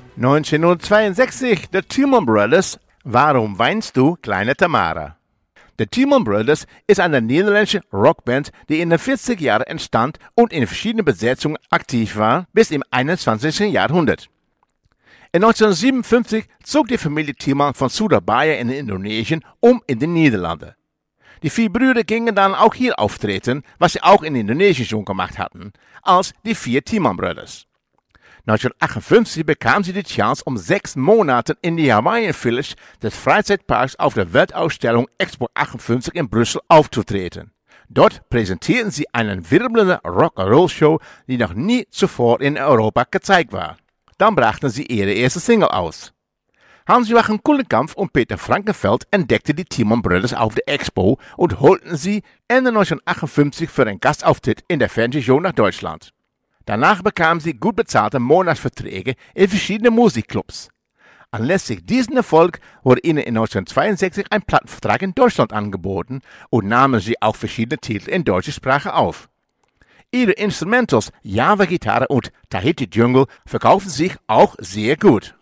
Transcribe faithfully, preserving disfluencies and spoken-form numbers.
neunzehnhundertzweiundsechzig, The Tillman Brothers, Warum weinst du, kleine Tamara? The Tillman Brothers ist eine niederländische Rockband, die in den vierziger Jahren entstand und in verschiedenen Besetzungen aktiv war, bis im einundzwanzigsten Jahrhundert. In neunzehnhundertsiebenundfünfzig zog die Familie Tillman von Surabaya in Indonesien um in die Niederlande. Die vier Brüder gingen dann auch hier auftreten, was sie auch in Indonesien schon gemacht hatten, als die vier Tillman Brothers. neunzehnhundertachtundfünfzig bekamen sie die Chance, um sechs Monate in die Hawaiian Village des Freizeitparks auf der Weltausstellung Expo achtundfünfzig in Brüssel aufzutreten. Dort präsentierten sie eine wirbelnde Rock'n'Roll-Show, die noch nie zuvor in Europa gezeigt war. Dann brachten sie ihre erste Single aus. Hans-Joachim Kulenkampff und Peter Frankenfeld entdeckten die Tillman Brothers auf der Expo und holten sie Ende neunzehnhundertachtundfünfzig für einen Gastauftritt in der Fernsehshow nach Deutschland. Danach bekamen sie gut bezahlte Monatsverträge in verschiedenen Musikclubs. Anlässlich diesen Erfolg wurde ihnen in neunzehnhundertzweiundsechzig ein Plattenvertrag in Deutschland angeboten und nahmen sie auch verschiedene Titel in deutscher Sprache auf. Ihre Instrumentals Java Gitarre und Tahiti Jungle verkaufen sich auch sehr gut.